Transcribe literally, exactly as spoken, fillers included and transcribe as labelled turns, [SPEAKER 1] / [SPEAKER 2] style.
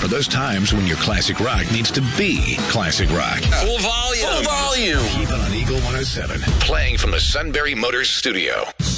[SPEAKER 1] for those times when your classic rock needs to be classic rock.
[SPEAKER 2] Full volume. Full volume.
[SPEAKER 1] Keep it on Eagle one oh seven. Playing from the Sunbury Motors studio.